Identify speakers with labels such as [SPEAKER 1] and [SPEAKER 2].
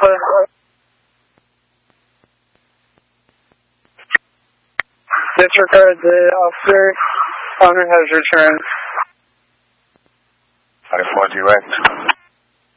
[SPEAKER 1] Alpha. Disregard the officer. Owner has returned.
[SPEAKER 2] 54 direct.